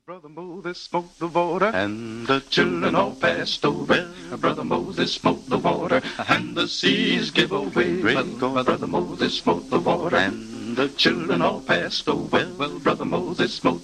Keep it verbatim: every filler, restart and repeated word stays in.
Brother Moses smote the water, and the children all passed over. Brother Moses smote the water, and the seas give away. Well, Brother Moses smote the water, and the children all passed over. Well, Brother Moses smote